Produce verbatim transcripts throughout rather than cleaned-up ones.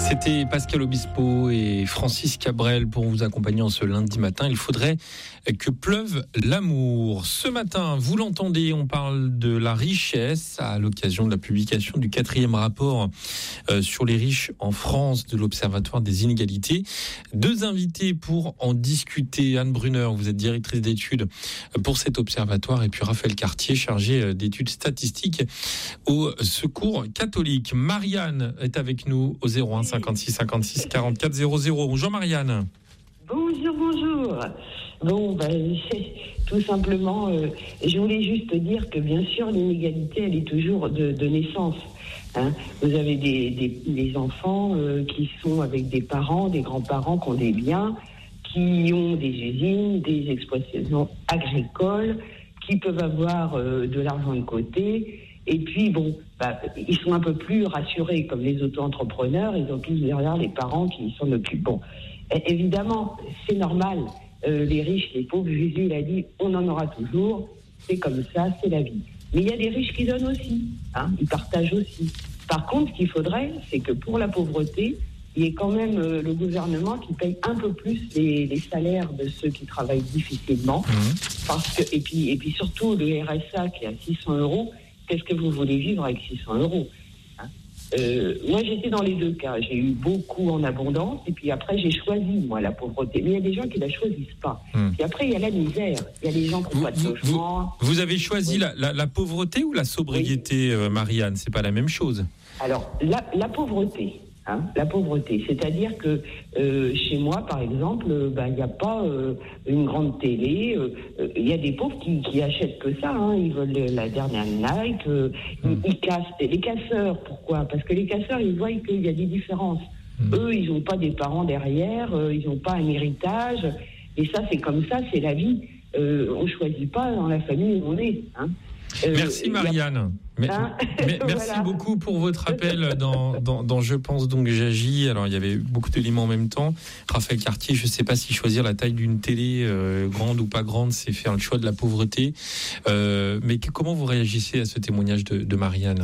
C'était Pascal Obispo et Francis Cabrel pour vous accompagner en ce lundi matin. Il faudrait que pleuve l'amour. Ce matin, vous l'entendez, on parle de la richesse à l'occasion de la publication du quatrième rapport euh, sur les riches en France de l'Observatoire des inégalités. Deux invités pour en discuter. Anne Brunner, vous êtes directrice d'études pour cet observatoire, et puis Raphaël Cartier, chargé d'études statistiques au Secours catholique. Marianne est avec nous au zéro un cinquante-six cinquante-six quarante-quatre zéro zéro. Bonjour Marianne. Bonjour, bonjour. Bon, ben, tout simplement, euh, je voulais juste dire que bien sûr, l'inégalité, elle est toujours de, de naissance. Hein. Vous avez des, des, des enfants euh, qui sont avec des parents, des grands-parents qui ont des biens, qui ont des usines, des exploitations agricoles, qui peuvent avoir euh, de l'argent de côté. Et puis, bon, bah, ils sont un peu plus rassurés, comme les auto-entrepreneurs, ils ont tous derrière les parents qui s'en occupent. Bon, et, évidemment, c'est normal. Euh, les riches, les pauvres, Jésus, il a dit, on en aura toujours. C'est comme ça, c'est la vie. Mais il y a des riches qui donnent aussi, hein, ils partagent aussi. Par contre, ce qu'il faudrait, c'est que pour la pauvreté, il y ait quand même euh, le gouvernement qui paye un peu plus les, les salaires de ceux qui travaillent difficilement. Mmh. Parce que, et, puis, et puis surtout, le R S A qui est à six cents euros, qu'est-ce que vous voulez vivre avec six cents euros, hein? euh, Moi, j'étais dans les deux cas. J'ai eu beaucoup en abondance, et puis après, j'ai choisi, moi, la pauvreté. Mais il y a des gens qui ne la choisissent pas. Hum. Puis après, il y a la misère. Il y a des gens qui n'ont pas de logement. Vous, vous avez choisi oui. la, la, la pauvreté ou la sobriété, oui. euh, Marianne? C'est pas la même chose. Alors, la, la pauvreté. Hein, la pauvreté, c'est-à-dire que euh, chez moi, par exemple, il euh, n'y ben, a pas euh, une grande télé. Il euh, y a des pauvres qui, qui achètent que ça. Hein, ils veulent la dernière Nike. Euh, mmh. ils, ils cassent. Les casseurs, pourquoi? Parce que les casseurs, ils voient qu'il y a des différences. Mmh. Eux, ils n'ont pas des parents derrière. Euh, ils n'ont pas un héritage. Et ça, c'est comme ça, c'est la vie. Euh, on ne choisit pas dans la famille où on est. Hein. Euh, Merci Marianne. Mais, hein mais, merci voilà. beaucoup pour votre appel dans, dans, dans Je pense donc j'agis. Alors il y avait beaucoup d'éléments en même temps. Raphaël Cartier, je ne sais pas si choisir la taille d'une télé, euh, grande ou pas grande, c'est faire le choix de la pauvreté. Euh, mais que, comment vous réagissez à ce témoignage de, de Marianne?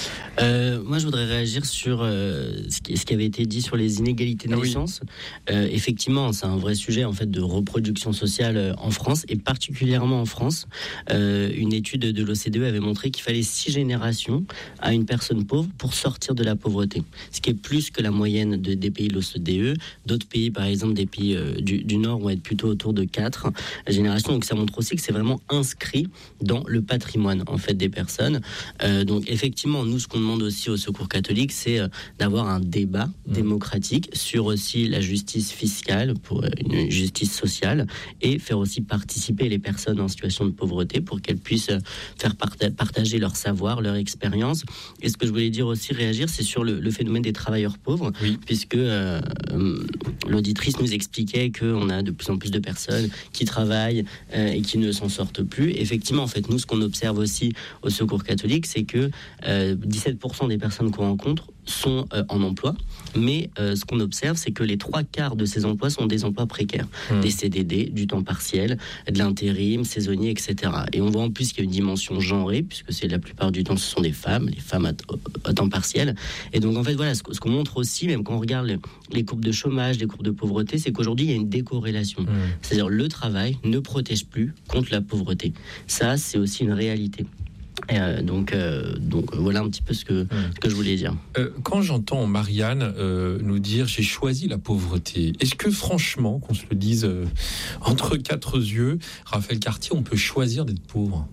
euh, Moi je voudrais réagir sur euh, ce, qui, ce qui avait été dit sur les inégalités de naissance. Oui. Euh, effectivement, c'est un vrai sujet en fait de reproduction sociale en France, et particulièrement en France. Euh, une étude de l'O C D E avait montré qu'il fallait six générations à une personne pauvre pour sortir de la pauvreté, ce qui est plus que la moyenne de, des pays de l'O C D E. D'autres pays, par exemple des pays euh, du, du Nord, vont être plutôt autour de quatre générations. Donc ça montre aussi que c'est vraiment inscrit dans le patrimoine en fait des personnes. Euh, donc effectivement, nous ce qu'on demande aussi au Secours catholique, c'est euh, d'avoir un débat mmh. démocratique sur aussi la justice fiscale, pour euh, une justice sociale, et faire aussi participer les personnes en situation de pauvreté pour qu'elles puissent euh, faire parta- partager leur savoir, leur expérience. Et ce que je voulais dire aussi, réagir, c'est sur le, le phénomène des travailleurs pauvres, oui. puisque euh, l'auditrice nous expliquait qu'on a de plus en plus de personnes qui travaillent euh, et qui ne s'en sortent plus. Effectivement, en fait, nous, ce qu'on observe aussi au Secours catholique, c'est que euh, dix-sept pour cent des personnes qu'on rencontre sont euh, en emploi, mais euh, ce qu'on observe, c'est que les trois quarts de ces emplois sont des emplois précaires, mmh. des C D D, du temps partiel, de l'intérim, saisonnier, et cetera. Et on voit en plus qu'il y a une dimension genrée, puisque c'est la plupart du temps, ce sont des femmes, les femmes à, t- à temps partiel. Et donc, en fait, voilà, ce, ce qu'on montre aussi, même quand on regarde les, les courbes de chômage, les courbes de pauvreté, c'est qu'aujourd'hui, il y a une décorrélation. Mmh. C'est-à-dire, le travail ne protège plus contre la pauvreté. Ça, c'est aussi une réalité. Euh, donc, euh, donc voilà un petit peu ce que, mmh. ce que je voulais dire. Euh, quand j'entends Marianne euh, nous dire j'ai choisi la pauvreté, est-ce que franchement, qu'on se le dise euh, entre quatre yeux, Raphaël Cartier, on peut choisir d'être pauvre?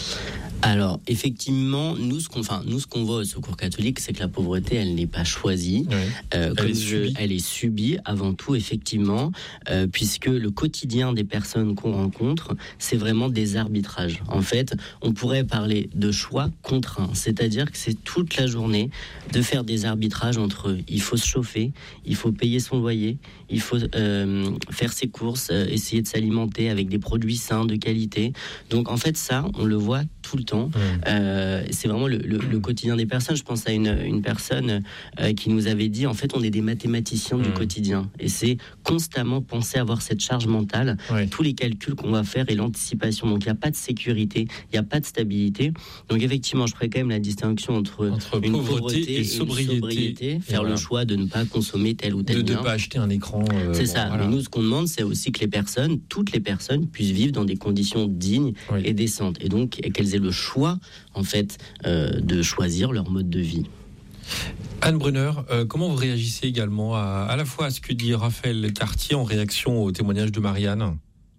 Alors, effectivement, nous ce qu'on, enfin, nous, ce qu'on voit au Secours catholique, c'est que la pauvreté, elle n'est pas choisie. Oui. Euh, elle, est je, elle est subie avant tout, effectivement, euh, puisque le quotidien des personnes qu'on rencontre, c'est vraiment des arbitrages. En fait, on pourrait parler de choix contraints, c'est-à-dire que c'est toute la journée de faire des arbitrages entre il faut se chauffer, il faut payer son loyer, il faut euh, faire ses courses, euh, essayer de s'alimenter avec des produits sains, de qualité. Donc, en fait, ça, on le voit tout le temps. Mmh. Euh, c'est vraiment le, le, le quotidien des personnes. Je pense à une, une personne euh, qui nous avait dit, en fait, on est des mathématiciens mmh. du quotidien. Et c'est constamment penser à avoir cette charge mentale, oui. tous les calculs qu'on va faire et l'anticipation. Donc, il n'y a pas de sécurité, il n'y a pas de stabilité. Donc, effectivement, je ferai quand même la distinction entre, entre une pauvreté, pauvreté et, et sobriété. Une sobriété faire voilà. le choix de ne pas consommer tel ou tel bien. De ne pas acheter un écran. Euh, c'est bon, ça. Voilà. Mais nous, ce qu'on demande, c'est aussi que les personnes, toutes les personnes, puissent vivre dans des conditions dignes oui. et décentes. Et donc, qu'elles aient le choix, en fait, euh, de choisir leur mode de vie. Anne Brunner, euh, comment vous réagissez également à, à la fois à ce que dit Raphaël Cartier en réaction au témoignage de Marianne ?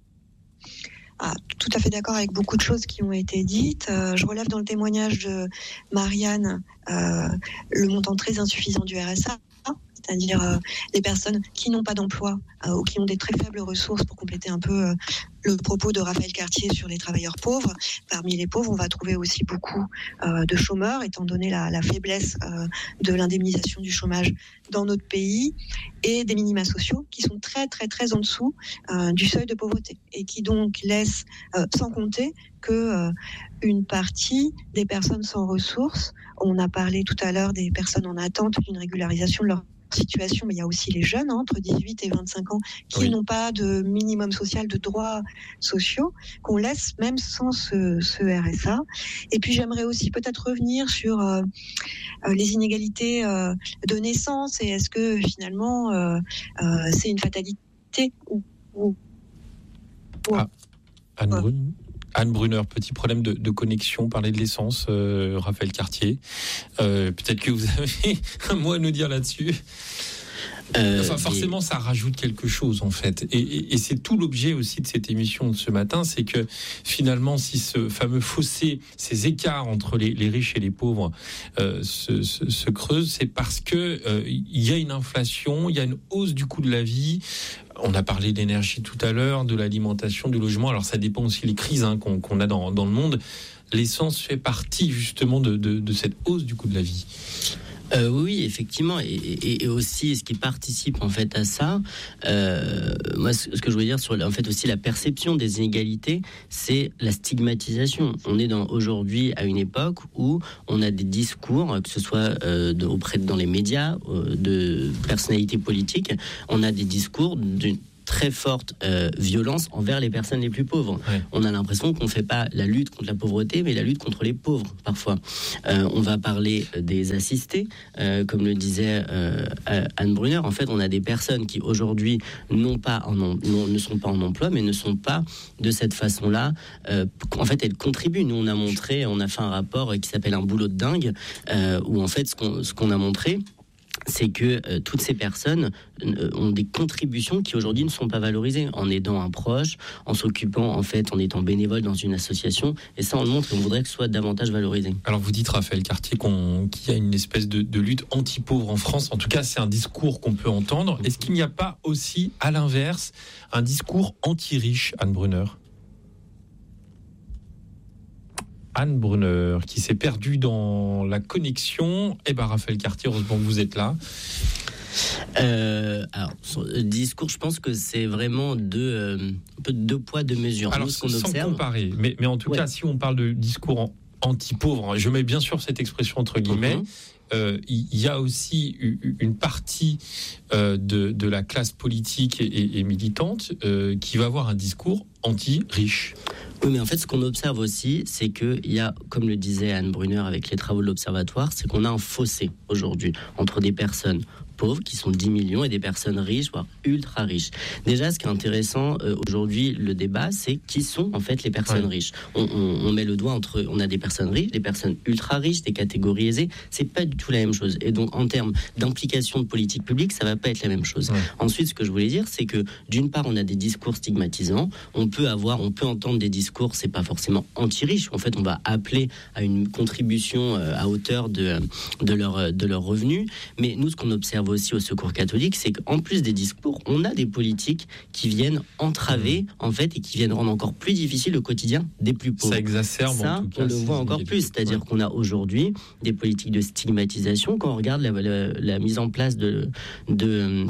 Ah, tout à fait d'accord avec beaucoup de choses qui ont été dites. Euh, je relève dans le témoignage de Marianne euh, le montant très insuffisant du R S A, c'est-à-dire euh, les personnes qui n'ont pas d'emploi euh, ou qui ont des très faibles ressources, pour compléter un peu euh, le propos de Raphaël Cartier sur les travailleurs pauvres. Parmi les pauvres, on va trouver aussi beaucoup euh, de chômeurs, étant donné la, la faiblesse euh, de l'indemnisation du chômage dans notre pays, et des minima sociaux qui sont très très très en dessous euh, du seuil de pauvreté et qui donc laissent, euh, sans compter que euh, une partie des personnes sans ressources, on a parlé tout à l'heure des personnes en attente d'une régularisation de leur situation, mais il y a aussi les jeunes hein, entre dix-huit et vingt-cinq ans qui oui. n'ont pas de minimum social, de droits sociaux, qu'on laisse même sans ce, ce R S A. Et puis j'aimerais aussi peut-être revenir sur euh, les inégalités euh, de naissance, et est-ce que finalement euh, euh, c'est une fatalité ou, ou... Ah, Anne Brune. Anne Brunner, petit problème de, de connexion, parler de l'essence, euh, Raphaël Cartier. Euh, peut-être que vous avez un mot à nous dire là-dessus. Euh, enfin, forcément, et... ça rajoute quelque chose, en fait. Et, et, et c'est tout l'objet aussi de cette émission de ce matin, c'est que finalement, si ce fameux fossé, ces écarts entre les, les riches et les pauvres euh, se, se, se creusent, c'est parce que euh, il y a une inflation, il y a une hausse du coût de la vie. On a parlé d'énergie tout à l'heure, de l'alimentation, du logement. Alors, ça dépend aussi des crises hein, qu'on, qu'on a dans, dans le monde. L'essence fait partie, justement, de, de, de cette hausse du coût de la vie. Euh, oui, effectivement, et, et, et aussi ce qui participe en fait à ça, euh, moi ce que je veux dire sur en fait aussi la perception des inégalités, c'est la stigmatisation. On est dans aujourd'hui à une époque où on a des discours, que ce soit euh, de, auprès de, dans les médias, euh, de personnalités politiques, on a des discours d'une très forte euh, violence envers les personnes les plus pauvres. Ouais. On a l'impression qu'on ne fait pas la lutte contre la pauvreté, mais la lutte contre les pauvres, parfois. Euh, on va parler des assistés, euh, comme le disait euh, Anne Brunner. En fait, on a des personnes qui, aujourd'hui, n'ont pas en, non, ne sont pas en emploi, mais ne sont pas de cette façon-là. Euh, en fait, elles contribuent. Nous, on a montré, on a fait un rapport qui s'appelle « Un boulot de dingue euh, », où, en fait, ce qu'on, ce qu'on a montré, c'est que euh, toutes ces personnes euh, ont des contributions qui aujourd'hui ne sont pas valorisées, en aidant un proche, en s'occupant, en fait, en étant bénévole dans une association, et ça on le montre et on voudrait que ce soit davantage valorisé. Alors vous dites, Raphaël Cartier, qu'on, qu'il y a une espèce de, de lutte anti-pauvre en France, en tout cas c'est un discours qu'on peut entendre. Est-ce qu'il n'y a pas aussi, à l'inverse, un discours anti-riche, Anne Brunner ? Anne Brunner, qui s'est perdue dans la connexion. Eh bien, Raphaël Cartier, heureusement que vous êtes là. Euh, alors, le discours, je pense que c'est vraiment deux, euh, un peu deux poids, deux mesures. Alors, Nous, ce qu'on sans observe, comparer, mais, mais en tout ouais. cas, si on parle de discours anti-pauvre, je mets bien sûr cette expression entre guillemets, mm-hmm. Euh, il y a aussi une partie euh, de, de la classe politique et, et militante euh, qui va avoir un discours anti-riche. Oui, mais en fait, ce qu'on observe aussi, c'est qu'il y a, comme le disait Anne Brunner avec les travaux de l'Observatoire, c'est qu'on a un fossé aujourd'hui entre des personnes pauvres, qui sont dix millions, et des personnes riches, voire ultra riches. Déjà, ce qui est intéressant euh, aujourd'hui, le débat, c'est qui sont en fait les personnes ouais. riches. On, on, on met le doigt entre, on a des personnes riches, des personnes ultra riches, des catégories aisées. C'est pas du tout la même chose. Et donc, en termes d'implication de politique publique, ça va pas être la même chose. Ouais. Ensuite, ce que je voulais dire, c'est que d'une part, on a des discours stigmatisants. On peut avoir, on peut entendre des discours, c'est pas forcément anti-riches. En fait, on va appeler à une contribution euh, à hauteur de de leur de leurs revenus. Mais nous, ce qu'on observe aussi au Secours catholique, c'est qu'en plus des discours, on a des politiques qui viennent entraver, en fait, et qui viennent rendre encore plus difficile le quotidiin des plus pauvres. Ça exacerbe, ça, en tout cas, on le voit encore plus, c'est-à-dire ouais. qu'on a aujourd'hui des politiques de stigmatisation. Quand on regarde la, la, la mise en place de, de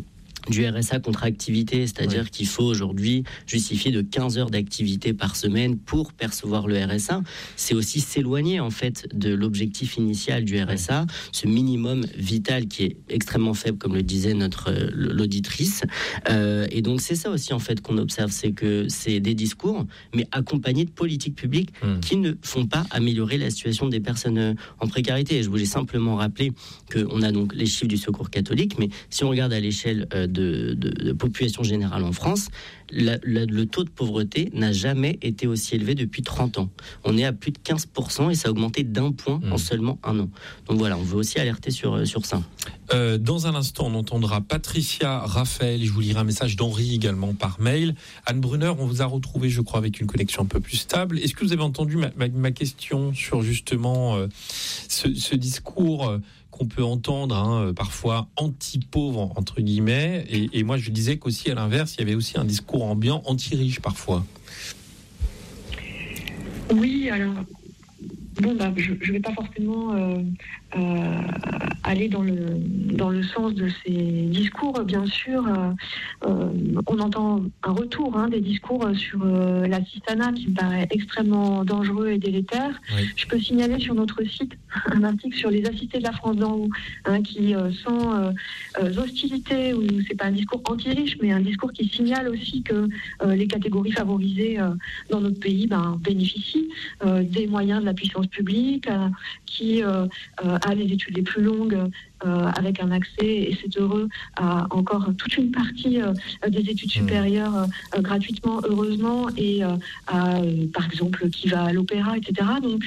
du R S A contre activité, c'est-à-dire oui. qu'il faut aujourd'hui justifier de quinze heures d'activité par semaine pour percevoir le R S A. C'est aussi s'éloigner en fait de l'objectif initial du R S A, ce minimum vital qui est extrêmement faible, comme le disait notre l'auditrice. Euh, et donc c'est ça aussi en fait qu'on observe, c'est que c'est des discours, mais accompagnés de politiques publiques mmh. qui ne font pas améliorer la situation des personnes en précarité. Et je voulais simplement rappeler qu'on a donc les chiffres du Secours catholique, mais si on regarde à l'échelle euh, De, de, de population générale en France, la, la, le taux de pauvreté n'a jamais été aussi élevé depuis trente ans. On est à plus de quinze pour cent et ça a augmenté d'un point mmh. en seulement un an. Donc voilà, on veut aussi alerter sur, sur ça. Euh, dans un instant, on entendra Patricia, Raphaël, je vous lirai un message d'Henri également par mail. Anne Brunner, on vous a retrouvé, je crois, avec une connexion un peu plus stable. Est-ce que vous avez entendu ma, ma, ma question sur justement euh, ce, ce discours euh, qu'on peut entendre hein, parfois anti-pauvre entre guillemets, et, et moi je disais qu'aussi à l'inverse il y avait aussi un discours ambiant anti-riche parfois. Oui, alors bon bah je ne vais pas forcément euh, euh, aller dans le dans le sens de ces discours, bien sûr. Euh, euh, on entend un retour hein, des discours sur euh, l'assistanat qui me paraît extrêmement dangereux et délétère. Oui. Je peux signaler sur notre site un article sur les assistés de la France d'en haut, hein, qui euh, sans euh, hostilité, ou c'est pas un discours anti-riche, mais un discours qui signale aussi que euh, les catégories favorisées euh, dans notre pays ben, bénéficient euh, des moyens de la puissance publique, euh, qui euh, euh, a les études les plus longues euh, avec un accès, et c'est heureux, à encore toute une partie euh, des études supérieures euh, gratuitement, heureusement, et euh, à, euh, par exemple, qui va à l'opéra, et cetera. Donc,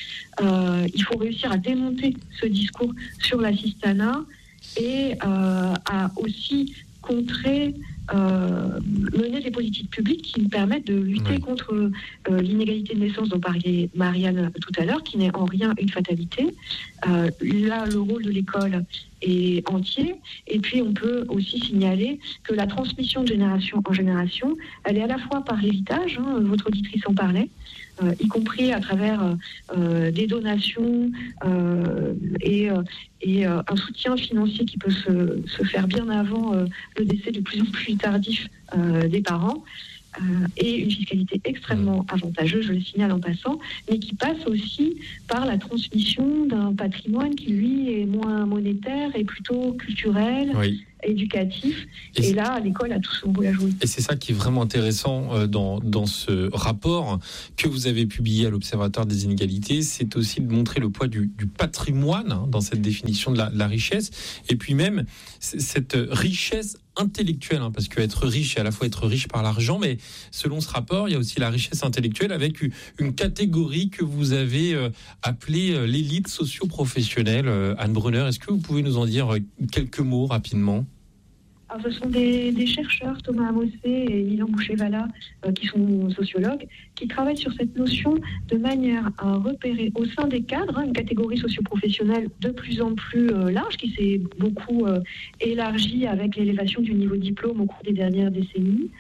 euh, il faut réussir à démonter ce discours sur l'assistanat et euh, à aussi contrer, euh, mener des politiques publiques qui nous permettent de lutter oui. contre euh, l'inégalité de naissance dont parlait Marianne tout à l'heure, qui n'est en rien une fatalité. Euh, là, le rôle de l'école est entier. Et puis, on peut aussi signaler que la transmission de génération en génération, elle est à la fois par l'héritage, hein, votre auditrice en parlait, euh, y compris à travers euh, des donations euh, et, euh, et euh, un soutien financier qui peut se, se faire bien avant euh, le décès de plus en plus tardif euh, des parents. Euh, et une fiscalité extrêmement avantageuse, je le signale en passant, mais qui passe aussi par la transmission d'un patrimoine qui, lui, est moins monétaire et plutôt culturel, oui. éducatif. Et, et là, l'école a tout son rôle à jouer. Et c'est ça qui est vraiment intéressant euh, dans, dans ce rapport que vous avez publié à l'Observatoire des inégalités, c'est aussi de montrer le poids du, du patrimoine hein, dans cette définition de la, la richesse, et puis même cette richesse intellectuelle, hein, parce qu'être riche, c'est à la fois être riche par l'argent, mais selon ce rapport, il y a aussi la richesse intellectuelle avec une catégorie que vous avez euh, appelée euh, l'élite socio-professionnelle. Euh, Anne Brunner, est-ce que vous pouvez nous en dire euh, quelques mots rapidement ? Alors, ce sont des, des chercheurs, Thomas Amossé et Ilan Boucher-Valla, euh, qui sont sociologues, qui travaillent sur cette notion de manière à repérer au sein des cadres hein, une catégorie socio-professionnelle de plus en plus euh, large, qui s'est beaucoup euh, élargie avec l'élévation du niveau de diplôme au cours des dernières décennies.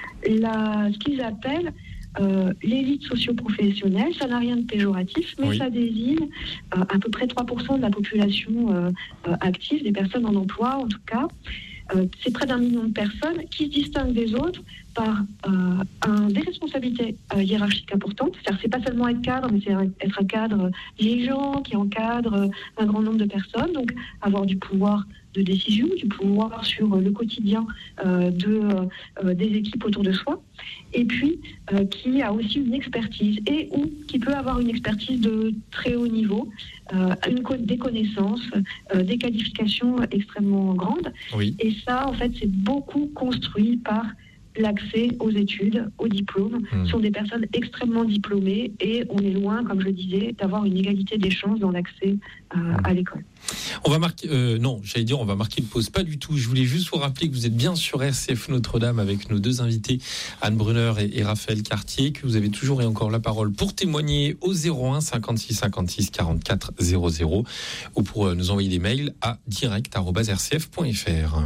La, ce qu'ils appellent Euh, l'élite socio-professionnelle, ça n'a rien de péjoratif, mais oui. ça désigne euh, à peu près trois pour cent de la population euh, euh, active, des personnes en emploi en tout cas. Euh, c'est près d'un million de personnes qui se distinguent des autres par euh, un, des responsabilités euh, hiérarchiques importantes. C'est-à-dire c'est pas seulement être cadre, mais c'est être un cadre dirigeant qui encadre un grand nombre de personnes, donc avoir du pouvoir de décision, du pouvoir sur le quotidien euh, de, euh, des équipes autour de soi, et puis euh, qui a aussi une expertise, et ou qui peut avoir une expertise de très haut niveau, euh, une, des connaissances, euh, des qualifications extrêmement grandes. Oui. Et ça, en fait, c'est beaucoup construit par l'accès aux études, aux diplômes. Mmh. Ce sont des personnes extrêmement diplômées et on est loin, comme je le disais, d'avoir une égalité des chances dans l'accès euh, mmh. à l'école. On va marquer, euh, non, j'allais dire on va marquer une pause, pas du tout. Je voulais juste vous rappeler que vous êtes bien sur R C F Notre-Dame avec nos deux invités, Anne Brunner et, et Raphaël Cartier, que vous avez toujours et encore la parole pour témoigner au zéro un cinquante-six cinquante-six quarante-quatre zéro zéro ou pour euh, nous envoyer des mails à direct arobase r c f point f r.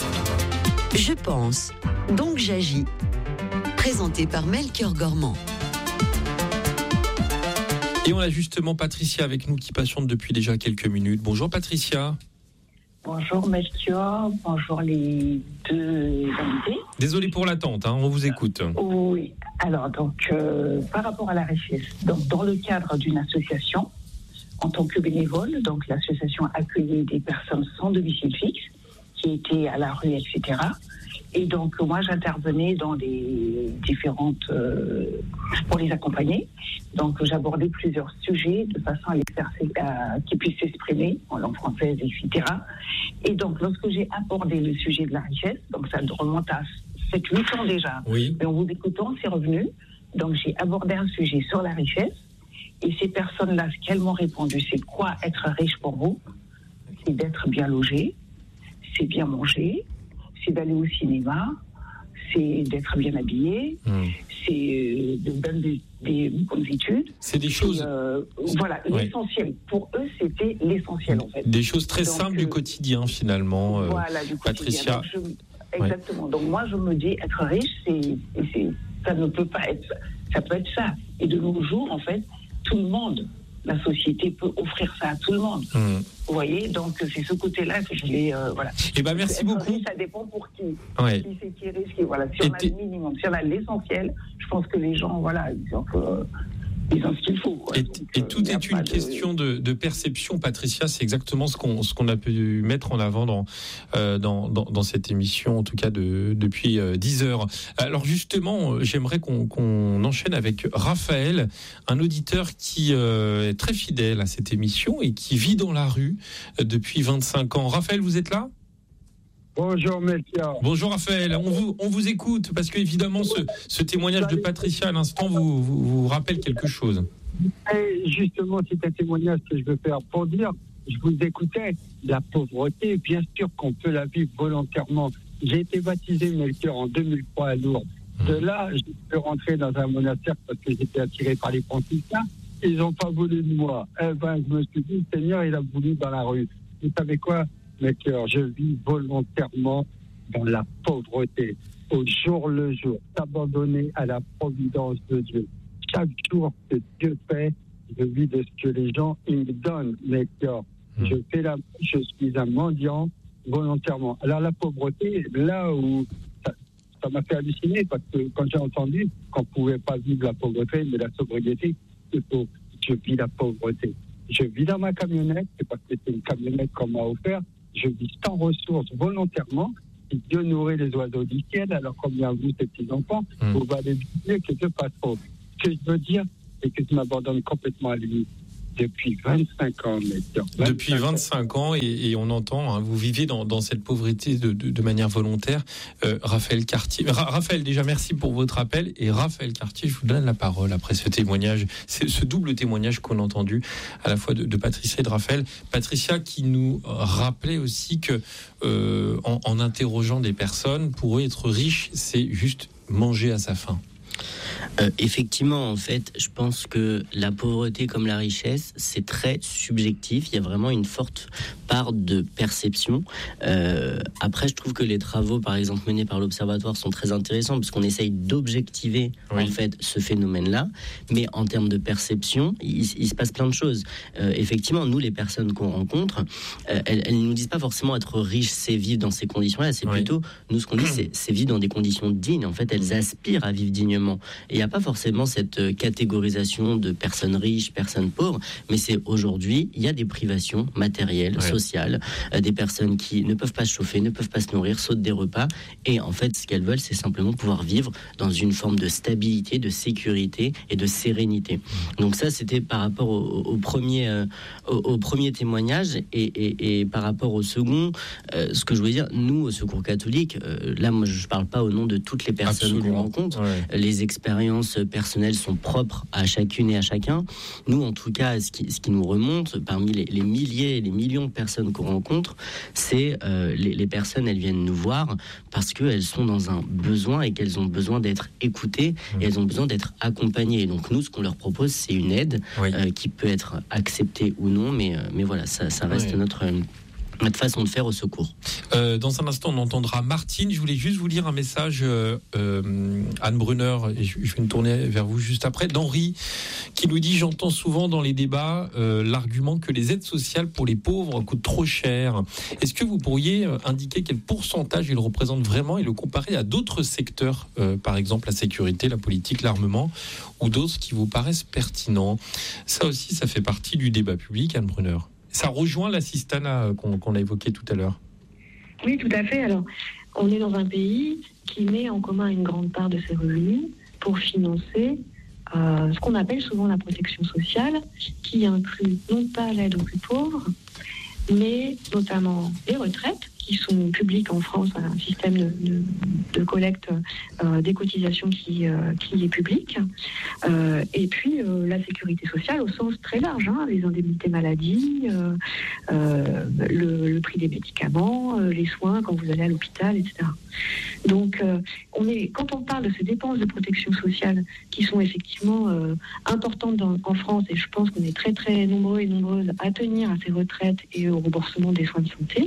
Je pense, donc j'agis. Présenté par Melchior Gormand. Et on a justement Patricia avec nous qui patiente depuis déjà quelques minutes. Bonjour Patricia. Bonjour Melchior, bonjour les deux invités. Désolé pour l'attente, hein, on vous écoute. Oui, alors donc euh, par rapport à la richesse, donc dans le cadre d'une association, en tant que bénévole, donc l'association accueillait des personnes sans domicile fixe, qui étaient à la rue, et cetera. Et donc moi j'intervenais dans les différentes euh, pour les accompagner. Donc j'abordais plusieurs sujets de façon à les faire à, qu'ils puissent s'exprimer en langue française, et cetera. Et donc lorsque j'ai abordé le sujet de la richesse, donc ça remonte à sept huit ans déjà. Oui. Et en vous écoutant, c'est revenu. Donc j'ai abordé un sujet sur la richesse. Et ces personnes-là, ce qu'elles m'ont répondu, c'est quoi être riche pour vous? C'est d'être bien logé, c'est bien manger, c'est d'aller au cinéma, c'est d'être bien habillé, mmh. c'est de donner des, des bonnes études. C'est des choses... Euh, voilà, ouais. L'essentiel. Pour eux, c'était l'essentiel, en fait. Des choses très Donc, simples euh, du quotidien, finalement, euh, voilà, du Patricia. Donc, je, exactement. Ouais. Donc moi, je me dis, être riche, c'est, c'est, ça ne peut pas être... Ça peut être ça. Et de nos jours, en fait, tout le monde, la société peut offrir ça à tout le monde. Mmh. Vous voyez, donc c'est ce côté-là que je voulais, euh, voilà. Eh ben merci beaucoup. Riche, ça dépend pour qui. Ouais. Qui c'est qui est riche, qui, voilà. Si on a le minimum, si on a l'essentiel, je pense que les gens, voilà, ils ont, euh, ils ont ce qu'il faut. Quoi. Et, donc, et euh, tout est une de... question de, de perception, Patricia. C'est exactement ce qu'on, ce qu'on a pu mettre en avant dans, euh, dans, dans, dans cette émission, en tout cas de, depuis euh, dix heures. Alors justement, j'aimerais qu'on, qu'on enchaîne avec Raphaël, un auditeur qui euh, est très fidèle à cette émission et qui vit dans la rue euh, depuis vingt-cinq ans. Raphaël, vous êtes là ? Bonjour Melchior. Bonjour Raphaël, on vous, on vous écoute parce qu'évidemment ce, ce témoignage de Patricia à l'instant vous, vous, vous rappelle quelque chose. Et justement, c'est un témoignage que je veux faire pour dire, je vous écoutais, la pauvreté, bien sûr qu'on peut la vivre volontairement. J'ai été baptisé Melchior en deux mille trois à Lourdes. De là, je peux rentrer dans un monastère parce que j'étais attiré par les franciscains. Ils n'ont pas voulu de moi. Eh ben, je me suis dit, le Seigneur, il a voulu dans la rue. Vous savez quoi, Melchior, je vis volontairement dans la pauvreté, au jour le jour, s'abandonner à la providence de Dieu. Chaque jour que Dieu fait, je vis de ce que les gens ils me donnent, Melchior. Mmh. Je fais la, je suis un mendiant volontairement. Alors la pauvreté, là où ça, ça m'a fait halluciner, parce que quand j'ai entendu qu'on ne pouvait pas vivre la pauvreté, mais la sobriété, c'est pour, je vis la pauvreté. Je vis dans ma camionnette, c'est parce que c'est une camionnette qu'on m'a offert. Je vis sans ressources volontairement. Si Dieu nourrit les oiseaux du ciel, alors combien vous, ces petits-enfants, mmh. vous allez dire que Dieu passe trop. Ce que je veux dire, c'est que je m'abandonne complètement à lui depuis vingt-cinq ans. vingt-cinq depuis vingt-cinq ans, et, et on entend, hein, vous vivez dans, dans cette pauvreté de, de, de manière volontaire. Euh, Raphaël Cartier. Ra- Raphaël, déjà, merci pour votre appel. Et Raphaël Cartier, je vous donne la parole après ce témoignage, c'est ce double témoignage qu'on a entendu, à la fois de, de Patricia et de Raphaël. Patricia qui nous rappelait aussi que, euh, en, en interrogeant des personnes, pour eux, être riche, c'est juste manger à sa faim. Euh, effectivement, en fait, je pense que la pauvreté comme la richesse, c'est très subjectif. Il y a vraiment une forte part de perception. Euh, après, je trouve que les travaux, par exemple, menés par l'Observatoire sont très intéressants parce qu'on essaye d'objectiver, oui. en fait, ce phénomène-là. Mais en termes de perception, il, il se passe plein de choses. Euh, effectivement, nous, les personnes qu'on rencontre, euh, elles, elles ne nous disent pas forcément être riches, c'est vivre dans ces conditions-là. C'est oui. plutôt, nous, ce qu'on dit, c'est, c'est vivre dans des conditions dignes. En fait, elles aspirent à vivre dignement. Et il n'y a pas forcément cette catégorisation de personnes riches, personnes pauvres, mais c'est aujourd'hui, il y a des privations matérielles, ouais. sociales, euh, des personnes qui ne peuvent pas se chauffer, ne peuvent pas se nourrir, sautent des repas, et en fait, ce qu'elles veulent, c'est simplement pouvoir vivre dans une forme de stabilité, de sécurité et de sérénité. Donc ça, c'était par rapport au, au, premier, euh, au, au premier témoignage, et, et, et par rapport au second, euh, ce que je voulais dire, nous, au Secours catholique, euh, là, moi, je ne parle pas au nom de toutes les personnes Absolument. qu'on rencontre, ouais. les expériences personnelles sont propres à chacune et à chacun. Nous, en tout cas, ce qui, ce qui nous remonte parmi les, les milliers et les millions de personnes qu'on rencontre, c'est euh, les, les personnes, elles viennent nous voir parce qu'elles sont dans un besoin et qu'elles ont besoin d'être écoutées mmh. et elles ont besoin d'être accompagnées. Et donc nous, ce qu'on leur propose, c'est une aide oui. euh, qui peut être acceptée ou non, mais, euh, mais voilà, ça, ça reste oui. notre... Euh, notre façon de faire au secours. Euh, dans un instant, on entendra Martine. Je voulais juste vous lire un message, euh, euh, Anne Brunner, et je, je vais me tourner vers vous juste après, d'Henri, qui nous dit « J'entends souvent dans les débats euh, l'argument que les aides sociales pour les pauvres coûtent trop cher. Est-ce que vous pourriez indiquer quel pourcentage ils représentent vraiment et le comparer à d'autres secteurs, euh, par exemple la sécurité, la politique, l'armement, ou d'autres qui vous paraissent pertinents ?» Ça aussi, ça fait partie du débat public, Anne Brunner. Ça rejoint l'assistanat qu'on, qu'on a évoqué tout à l'heure. Oui, tout à fait. Alors, on est dans un pays qui met en commun une grande part de ses revenus pour financer euh, ce qu'on appelle souvent la protection sociale, qui inclut non pas l'aide aux plus pauvres, mais notamment les retraites, qui sont publiques en France, un système de, de, de collecte euh, des cotisations qui, euh, qui est public, euh, et puis euh, la sécurité sociale au sens très large, hein, les indemnités maladie, euh, euh, le, le prix des médicaments, euh, les soins quand vous allez à l'hôpital, et cetera. Donc, euh, on est, quand on parle de ces dépenses de protection sociale qui sont effectivement euh, importantes dans, en France, et je pense qu'on est très très nombreux et nombreuses à tenir à ces retraites et au remboursement des soins de santé,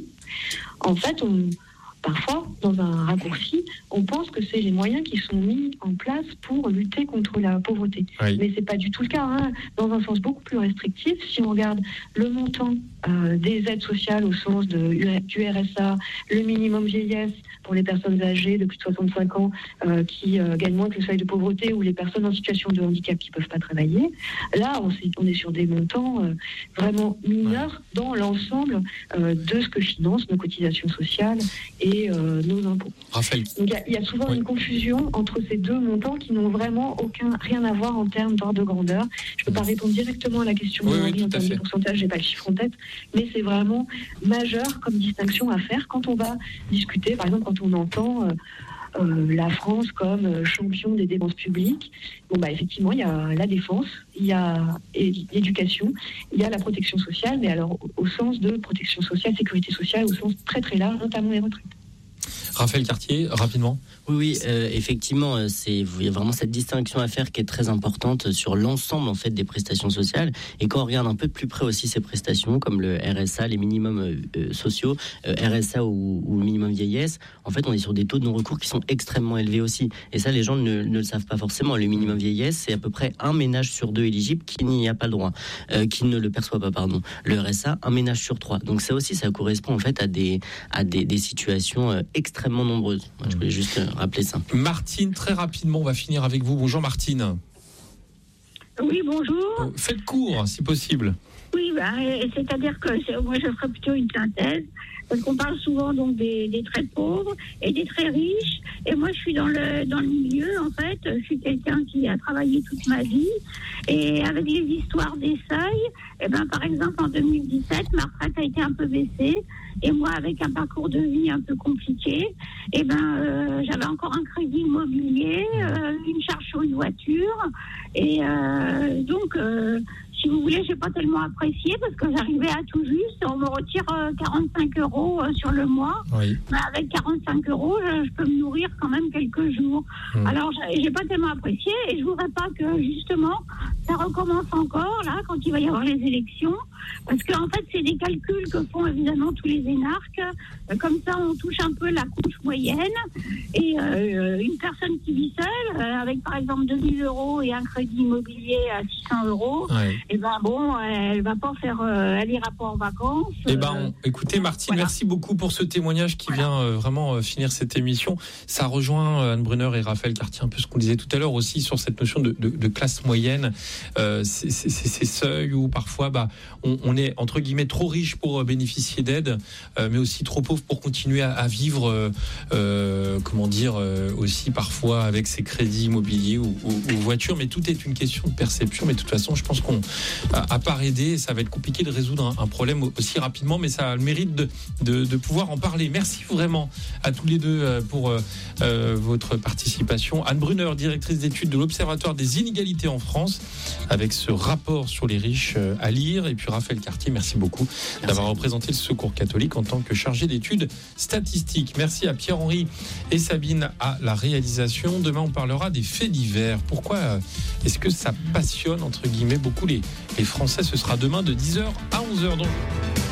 en fait, on, parfois, dans un raccourci, on pense que c'est les moyens qui sont mis en place pour lutter contre la pauvreté. Oui. Mais c'est pas du tout le cas, hein. Dans un sens beaucoup plus restrictif. Si on regarde le montant euh, des aides sociales au sens de, du R S A, le minimum vieillesse pour les personnes âgées de plus de soixante-cinq ans euh, qui euh, gagnent moins que le seuil de pauvreté, ou les personnes en situation de handicap qui ne peuvent pas travailler, là, on, on est sur des montants euh, vraiment mineurs ouais. dans l'ensemble euh, de ce que financent nos cotisations sociales et euh, nos impôts. Raphaël. Donc il y, y a souvent oui. une confusion entre ces deux montants qui n'ont vraiment aucun, rien à voir en termes d'ordre de grandeur. Je ne peux pas répondre directement à la question oui, de oui, en termes de pourcentage, je n'ai pas le chiffre en tête, mais c'est vraiment majeur comme distinction à faire quand on va discuter, par exemple quand on entend euh, euh, la France comme euh, champion des dépenses publiques. Bon bah effectivement il y a la défense, il y a l'éducation, il y a la protection sociale, mais alors au, au sens de protection sociale, sécurité sociale, au sens très très large, notamment les retraites. Raphaël Cartier, rapidement. Oui, oui, euh, effectivement, c'est, il y a vraiment cette distinction à faire qui est très importante sur l'ensemble en fait des prestations sociales. Et quand on regarde un peu de plus près aussi ces prestations, comme le R S A, les minimums euh, sociaux, euh, R S A ou, ou le minimum vieillesse, en fait, on est sur des taux de non-recours qui sont extrêmement élevés aussi. Et ça, les gens ne, ne le savent pas forcément. Le minimum vieillesse, c'est à peu près un ménage sur deux éligible qui n'y a pas le droit, euh, qui ne le perçoit pas, pardon. Le R S A, un ménage sur trois. Donc ça aussi, ça correspond en fait à des à des, des situations euh, extrêmement nombreuses. Moi, je voulais juste euh, rappeler ça. Martine, très rapidement, on va finir avec vous. Bonjour Martine. Oui, bonjour. Faites court, si possible. Oui, bah, c'est-à-dire que c'est, moi, je ferai plutôt une synthèse, parce qu'on parle souvent donc des, des très pauvres et des très riches. Et moi, je suis dans le dans le milieu, en fait. Je suis quelqu'un qui a travaillé toute ma vie. Et avec les histoires des seuils, eh ben, par exemple, en deux mille dix-sept, ma retraite a été un peu baissée. Et moi, avec un parcours de vie un peu compliqué, eh ben, euh, j'avais encore un crédit immobilier, euh, une charge sur une voiture. Et euh, donc, euh, si vous voulez, j'ai pas tellement apprécié parce que j'arrivais à tout juste. On me retire euh, quarante-cinq euros euh, sur le mois. Oui. Mais avec quarante-cinq euros, je, je peux me nourrir quand même quelques jours. Mmh. Alors, j'ai, j'ai pas tellement apprécié et je voudrais pas que, justement, ça recommence encore, là, quand il va y avoir les élections. Parce qu'en fait, c'est des calculs que font évidemment tous les énarques. Euh, comme ça, on touche un peu la couche moyenne. Et euh, une personne qui vit seule, euh, avec par exemple deux mille euros et un crédit immobilier à six cents euros, ouais. et ben bon, elle va pas faire, euh, elle ira pas en vacances. Eh ben, on, écoutez, Martine, voilà. Merci beaucoup pour ce témoignage qui voilà. vient euh, vraiment euh, finir cette émission. Ça rejoint euh, Anne Brunner et Raphaël Cartier, un peu ce qu'on disait tout à l'heure aussi sur cette notion de, de, de classe moyenne. Euh, c'est, c'est, c'est ces seuils où parfois, bah, on, on est entre guillemets trop riche pour bénéficier d'aide, euh, mais aussi trop pauvre pour continuer à, à vivre, euh, euh, comment dire, euh, aussi parfois avec ses crédits immobiliers ou, ou, ou voitures. Mais tout est une question de perception. Mais de toute façon, je pense qu'on, à, à part aider, ça va être compliqué de résoudre un, un problème aussi rapidement, mais ça a le mérite de, de, de pouvoir en parler. Merci vraiment à tous les deux pour euh, euh, votre participation. Anne Brunner, directrice d'études de l'Observatoire des inégalités en France, avec ce rapport sur les riches euh, à lire, et puis Raphaël Cartier, merci beaucoup merci. d'avoir représenté le Secours catholique en tant que chargé d'études statistiques. Merci à Pierre-Henri et Sabine à la réalisation. Demain, on parlera des faits divers. Pourquoi est-ce que ça passionne, entre guillemets, beaucoup les, les Français? Ce sera demain de dix heures à onze heures. Donc...